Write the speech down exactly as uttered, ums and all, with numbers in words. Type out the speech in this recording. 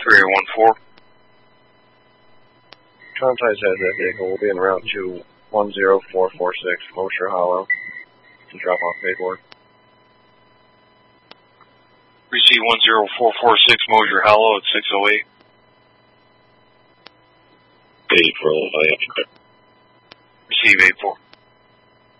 three eight one four. Contact has that vehicle. We'll be en route to one zero four four six Mosher Hollow to drop off paperwork. Receive one zero four four six Mosher Hollow at six oh eight. eight for all, I have to. Receive eight four.